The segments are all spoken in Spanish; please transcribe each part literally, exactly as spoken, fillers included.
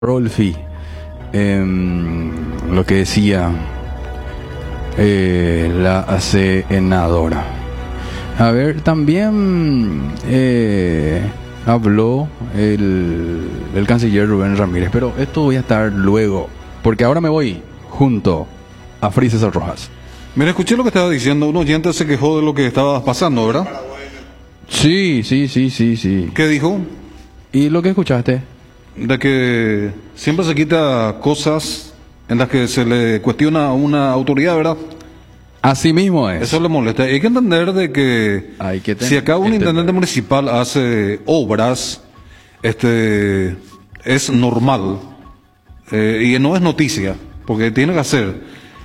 Rolfi, eh, lo que decía eh, la senadora. A ver, también eh, habló el, el canciller Rubén Ramírez, pero esto voy a estar luego, porque ahora me voy junto a Fray César Rojas. Mira, escuché lo que estaba diciendo. Un oyente se quejó de lo que estaba pasando, ¿verdad? Sí, sí, sí, sí, sí. ¿Qué dijo? ¿Y lo que escuchaste? De que siempre se quita cosas en las que se le cuestiona a una autoridad, ¿verdad? Así mismo es. Eso le molesta. Hay que entender de que Hay que ten- si acá un entender. intendente municipal hace obras, este, es normal eh, y no es noticia, porque tiene que hacer.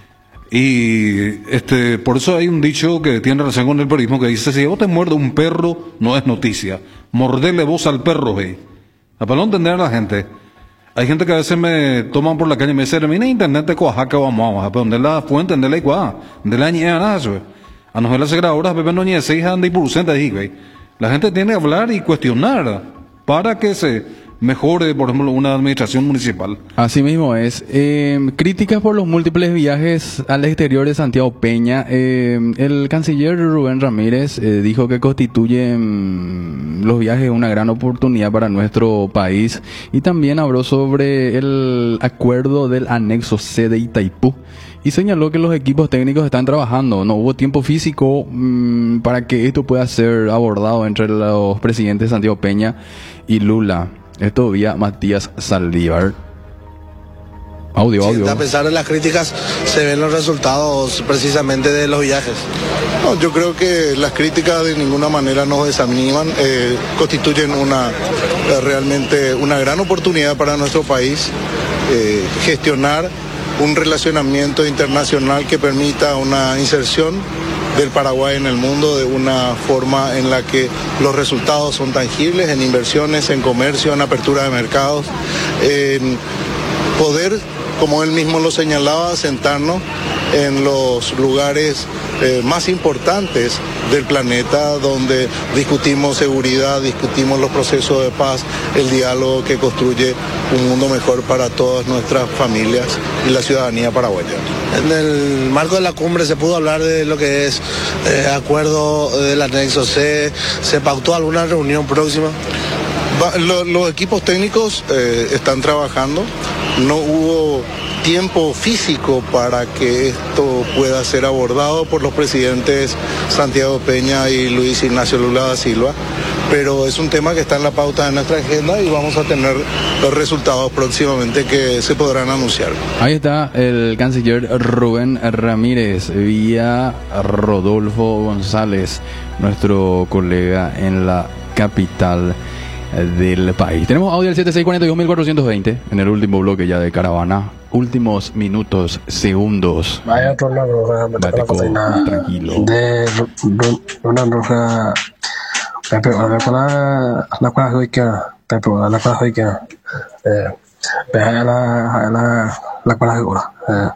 Y este, por eso hay un dicho que tiene relación con el periodismo que dice: si vos te muerde un perro, no es noticia. Mordele vos al perro, güey. Para no entender a la gente. Hay gente que a veces me toman por la calle y me dicen: mira, internet de Coajaca, vamos a donde la fuente, donde la igual, de la ñea, nada, güey. A nosotros las grabadoras, bebé, no ñe, seis anda y purcenta ahí, güey. La gente tiene que hablar y cuestionar para que se mejore, por ejemplo, una administración municipal. Así mismo es. Eh, críticas por los múltiples viajes al exterior de Santiago Peña. Eh, el canciller Rubén Ramírez eh, dijo que constituyen los viajes una gran oportunidad para nuestro país, y también habló sobre el acuerdo del anexo C de Itaipú y señaló que los equipos técnicos están trabajando. No hubo tiempo físico mmm, para que esto pueda ser abordado entre los presidentes Santiago Peña y Lula. Esto vía Matías Saldívar. Audio, Sí, audio. a pesar de las críticas, se ven los resultados precisamente de los viajes. No, yo creo que las críticas de ninguna manera nos desaniman, eh, constituyen una eh, realmente una gran oportunidad para nuestro país, eh, gestionar un relacionamiento internacional que permita una inserción del Paraguay en el mundo de una forma en la que los resultados son tangibles en inversiones, en comercio, en apertura de mercados, en poder, como él mismo lo señalaba, sentarnos en los lugares eh, más importantes del planeta, donde discutimos seguridad, discutimos los procesos de paz, el diálogo que construye un mundo mejor para todas nuestras familias y la ciudadanía paraguaya. En el marco de la cumbre se pudo hablar de lo que es eh, acuerdo del anexo C. ¿Se pautó alguna reunión próxima? Va, lo, los equipos técnicos eh, están trabajando, no hubo tiempo físico para que esto pueda ser abordado por los presidentes Santiago Peña y Luis Ignacio Lula da Silva, pero es un tema que está en la pauta de nuestra agenda y vamos a tener los resultados próximamente que se podrán anunciar. Ahí está el canciller Rubén Ramírez vía Rodolfo González, nuestro colega en la capital del país. Tenemos audio al siete seis cuatro dos cuatro dos cero en el último bloque ya de Caravana. Últimos minutos, segundos. Vaya torna roja, me toca la cocina tranquilo. de una roja. Pepe, a ver, la la cual hoy que Pepe, la cual hoy que eh, la la la la cual ahora eh,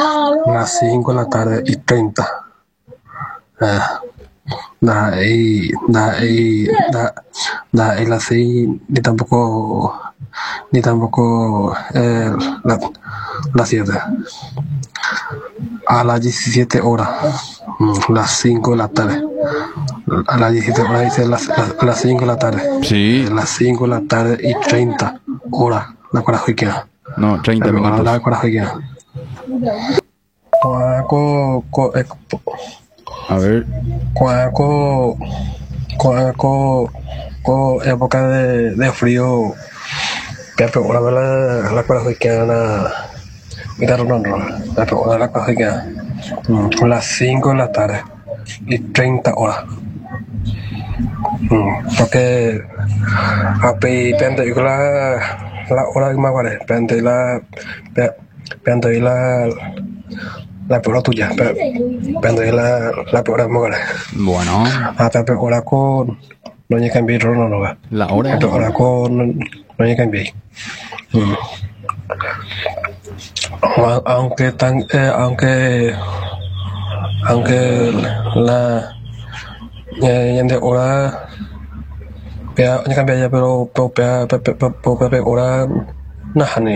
las cinco de la tarde y treinta. Eh, da ahí, da ahí, da, da ahí las seis, ni tampoco, ni tampoco eh, la, las siete. A las diecisiete horas, mm, las cinco de la tarde. A las diecisiete horas dice las, las, las cinco de la tarde. Sí. Eh, las cinco de la tarde y treinta horas. La cual queda. No, treinta minutos. La cual queda. Co, co, eh, A ver, Cuando, cuando, con época de, de frío, Pepe, ahora la la cosa que ana, mira no no, Pepe, ahora la cosa que a las cinco de la tarde y treinta horas, porque a pe pende la la hora que más vale, pende la pende la la peor tuya, pero pero la la peor mujer. bueno, Ah, pero ahora con no hay cambio no no va. la hora. Pero ahora con no hay cambio. Aunque tan eh, aunque aunque la eh de ahora pero no cambia ya pero pero pero pero ahora Nah,